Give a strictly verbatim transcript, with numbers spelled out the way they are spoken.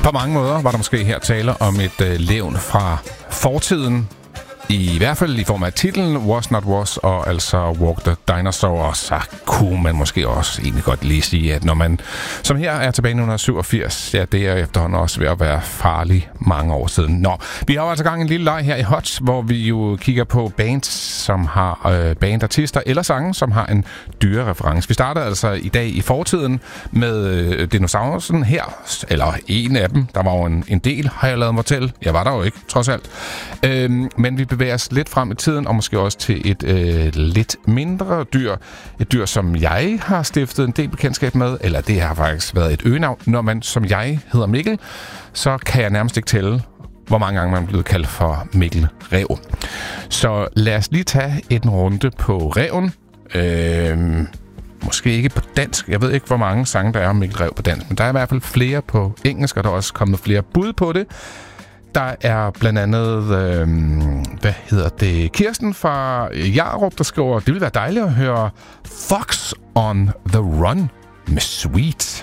På mange måder var der måske her tale om et øh, levn fra fortiden. I hvert fald i form af titlen Was Not Was og altså Walk the Dinosaur. Og så kunne man måske også egentlig godt lige sige, at når man som her er tilbage i nitten syvogfirs, ja, det er efterhånden også ved at være farlig mange år siden. Nå, vi har jo altså gang en lille leg her i Hot, hvor vi jo kigger på bands, som har øh, bandartister eller sange, som har en dyrereference. Vi starter altså i dag i fortiden med øh, dinosaurusen her, eller en af dem. Der var jo en, en del, har jeg lavet mig til. Jeg var der jo ikke, trods alt. Øhm, men vi bevæger os lidt frem i tiden, og måske også til et øh, lidt mindre dyr. Et dyr, som jeg har stiftet en del bekendtskab med, eller det har faktisk været et øgenavn. Når man som jeg hedder Mikkel, så kan jeg nærmest ikke tælle, hvor mange gange man er blevet kaldt for Mikkel Ræv. Så lad os lige tage en runde på ræven. Øhm, måske ikke på dansk. Jeg ved ikke, hvor mange sange der er om Mikkel Ræv på dansk, men der er i hvert fald flere på engelsk, og der er også kommet flere bud på det. Der er blandt andet, øh, hvad hedder det, Kirsten fra Jarup, der skriver, det ville være dejligt at høre Fox on the Run med Sweet.